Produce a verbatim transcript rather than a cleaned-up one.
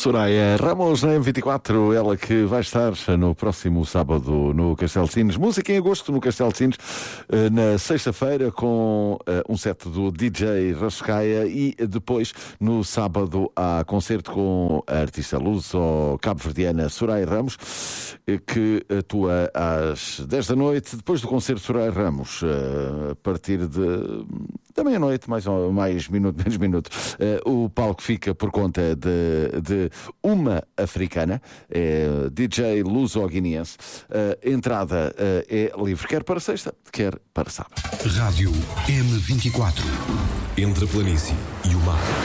Soraya Ramos na M vinte e quatro, ela que vai estar no próximo sábado no Castelo de Sines. Música em agosto no Castelo de Sines, na sexta-feira com um set do D J Rascaia e depois no sábado há concerto com a artista luso cabo-verdiana Soraya Ramos, que atua às dez da noite, depois do concerto de Soraya Ramos, a partir de da meia-noite, mais, mais minuto, menos minuto, o palco fica por conta de, de uma africana, é D J luso-guineense. A entrada é livre, quer para sexta, quer para sábado. Rádio M vinte e quatro. Entre a planície e o mar.